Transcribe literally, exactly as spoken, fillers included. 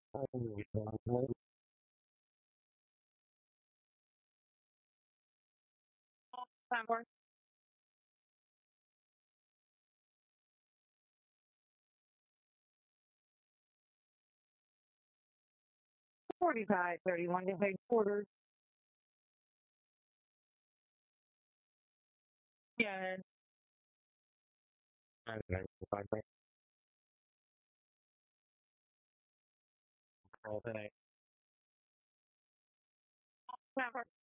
Time for forty-five, thirty-one to pay quarters. Yeah. And then five all tonight. Time for